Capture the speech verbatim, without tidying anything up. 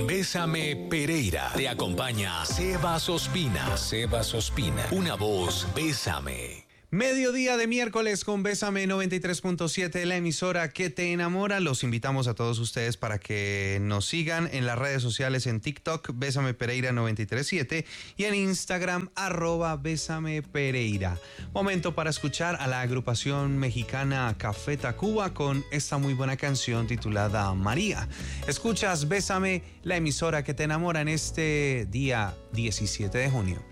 Bésame Pereira. Te acompaña Sebas Ospina. Sebas Ospina. Una voz, Bésame. Mediodía de miércoles con Bésame noventa y tres punto siete, la emisora que te enamora. Los invitamos a todos ustedes para que nos sigan en las redes sociales, en TikTok, Bésame Pereira noventa y tres punto siete, y en Instagram, arroba Bésame Pereira. Momento para escuchar a la agrupación mexicana Café Tacuba con esta muy buena canción titulada María. Escuchas Bésame, la emisora que te enamora, en este día diecisiete de junio.